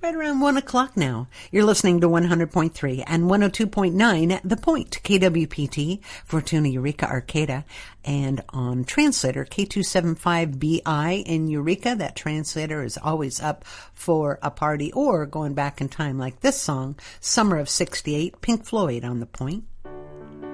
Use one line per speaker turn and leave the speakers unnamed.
Right around 1 o'clock now. You're listening to 100.3 and 102.9 The Point, KWPT, Fortuna, Eureka, Arcata, and on translator K275BI in Eureka. That translator is always up for a party or going back in time like this song, Summer of '68, Pink Floyd on The Point.